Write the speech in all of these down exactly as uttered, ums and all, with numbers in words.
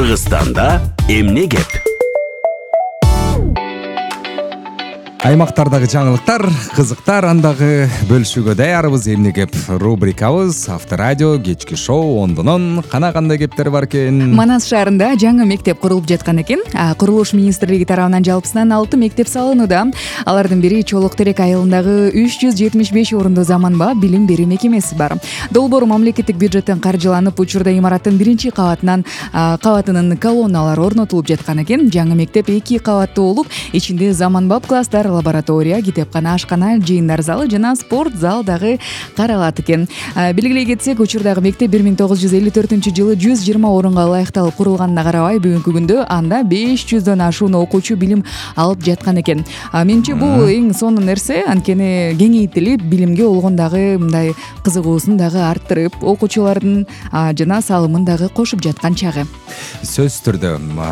Кыргызстанда эмне кеп? Аймактардагы жаңылыктар, кызыктар андагы бөлүшүүгө даярбыз. Эмне кеп рубрикабыз Авторадио кечки шоу ондонон кана кандай кептер бар экен. Манас шаарында жаңы мектеп курулуп жаткан экен. Курулуш министрлиги тарабынан жалпысынан алты мектеп салынууда. Алардын бири Чолок Терек айылындагы үч жүз жетимиш беш орундуу заманбап билим берүү мекемеси бар. Долбоор мамлекеттик бюджеттен каржыланып, учурда имараттын биринчи кабатынан кабатынын колонналары орнотулуп жаткан экен. Жаңы мектеп эки кабаттуу болуп, ичинде заманбап класстар, лаборатория, китепкана, ашкана, жыйындар залы жана спорт зал дагы каралат экен. Белгилей кетсек, учурдагы мектеп бир миң тогуз жүз элүү төртүнчү жылы жүз жыйырма орунга ылайыкталып курулганына карабай, бүгүнкү күндө анда беш жүздөн ашуун окуучу билим алып жаткан экен. Менимче бул эң сонун нерсе, анткени кеңейтилип, билимге болгон дагы мындай кызыгуусун дагы арттырып, окуучулардын жана салымын дагы кошуп жаткан чагы. Сөзсүз түрдө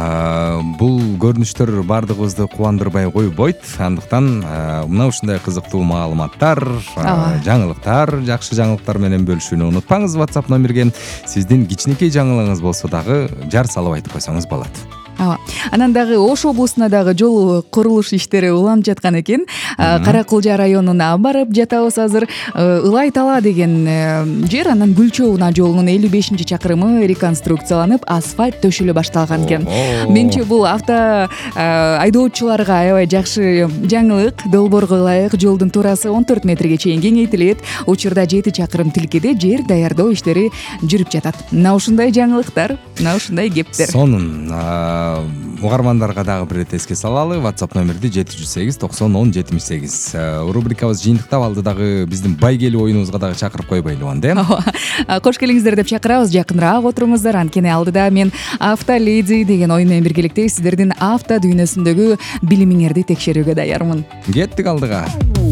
бул көрүнүштөр бардыгыбызды кубандырбай койбойт. Андыктан мына ушундай кызыктуу маалыматтар, жаңылыктар, жакшы жаңылыктар менен бөлүшүүнү унутпаңыз. WhatsApp номерге сиздин кичинекей жаңылыгыңыз болсо дагы жар салып айтып койсоңуз болот. Ооба. Анан дагы Ош облусуна дагы жол курулуш иштери уланып жаткан экен. Каракулжа районуна барып жатабыз азыр. Ылай тала деген жер, анан Гүлчөбүна жолунун элүү бешинчи чакырымы реконструкцияланып, асфальт төшөлө башталган экен. Менимче бул авто айдоочуларга аябай жакшы жаңылык. Долбоорго ылайык жолдун туурасы он төрт метрге чейин кеңейтилет. Учурда жети чакырым тилкеде жер даярдоо иштери жүрүп жатат. Мына ушундай жаңылыктар, мына ушундай кептер. Сонун. Угармандарга дагы бир ирет эске салалы. WhatsApp номерди жети жүз сегиз токсон он жетимиш сегиз. Рубрикабыз жыйынтыктап алды, дагы биздин байгелүү оюнубузга дагы чакырып койбойлу анда, э? Ооба. Кош келиңиздер деп чакырабыз. Жакыныраак отуруңуздар. Анткени алдыда мен Автоледи деген оюн менен биргеликте сиздердин авто дүйнөсүндөгү билимиңерди текшерүүгө даярмын. Кеттик алдыга.